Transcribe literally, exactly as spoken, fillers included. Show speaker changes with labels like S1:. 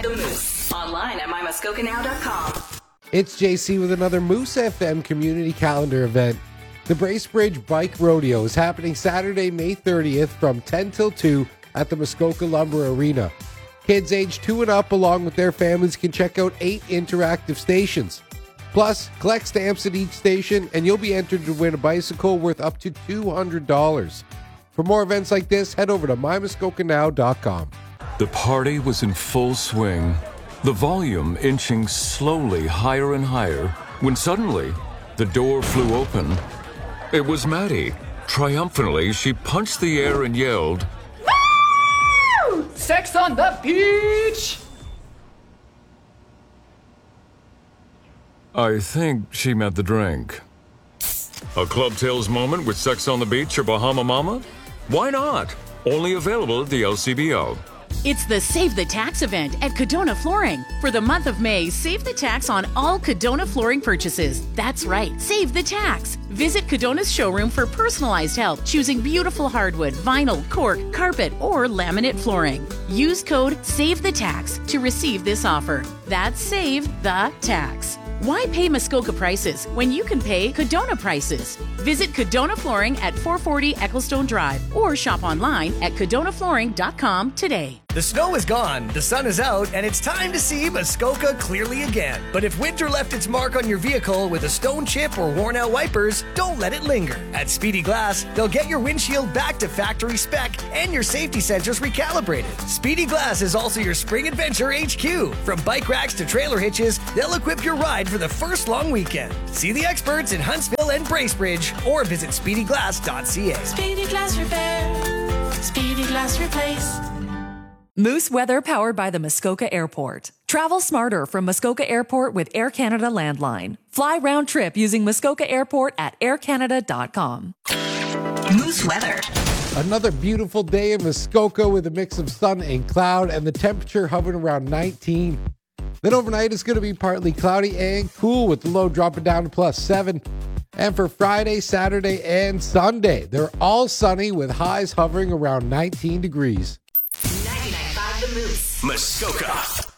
S1: The Moose. Online at my muskoka now dot com.
S2: It's J C with another Moose F M community calendar event. The Bracebridge Bike Rodeo is happening Saturday, May thirtieth from ten till two at the Muskoka Lumber Arena. Kids aged two and up along with their families can check out eight interactive stations. Plus, collect stamps at each station and you'll be entered to win a bicycle worth up to two hundred dollars. For more events like this, head over to my muskoka now dot com.
S3: The party was in full swing, the volume inching slowly higher and higher, when suddenly the door flew open. It was Maddie. Triumphantly, she punched the air and yelled,
S4: "Woo! Sex on the beach!"
S3: I think she meant the drink. A Club Tales moment with Sex on the Beach or Bahama Mama? Why not? Only available at the L C B O.
S5: It's the Save the Tax event at Cadona Flooring. For the month of May, save the tax on all Cadona Flooring purchases. That's right, save the tax. Visit Cadona's showroom for personalized help choosing beautiful hardwood, vinyl, cork, carpet, or laminate flooring. Use code SAVETHETAX to receive this offer. That's Save the Tax. Why pay Muskoka prices when you can pay Cadona prices? Visit Cadona Flooring at four forty Ecclestone Drive or shop online at cadona flooring dot com today.
S6: The snow is gone, the sun is out, and it's time to see Muskoka clearly again. But if winter left its mark on your vehicle with a stone chip or worn out wipers, don't let it linger. At Speedy Glass, they'll get your windshield back to factory spec and your safety sensors recalibrated. Speedy Glass is also your spring adventure H Q. From bike racks to trailer hitches, they'll equip your ride for the first long weekend. See the experts in Huntsville and Bracebridge or visit speedy glass dot c a.
S7: Speedy Glass Repair. Speedy Glass Replace.
S8: Moose weather powered by the Muskoka Airport. Travel smarter from Muskoka Airport with Air Canada Landline. Fly round trip using Muskoka Airport at air canada dot com.
S1: Moose weather.
S2: Another beautiful day in Muskoka with a mix of sun and cloud and the temperature hovering around nineteen. Then overnight it's going to be partly cloudy and cool with the low dropping down to plus seven. And for Friday, Saturday, and Sunday, they're all sunny with highs hovering around nineteen degrees.
S1: ninety-nine point five The Moose.
S9: Muskoka.